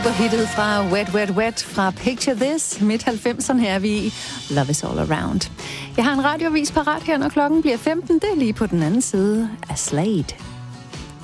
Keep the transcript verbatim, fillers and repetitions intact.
Hittet fra Wet, Wet, Wet fra Picture This. Midt halvfemserne er vi i. Love is all around. Jeg har en radioavis parat her, når klokken bliver femten. Det er lige på den anden side af Slade.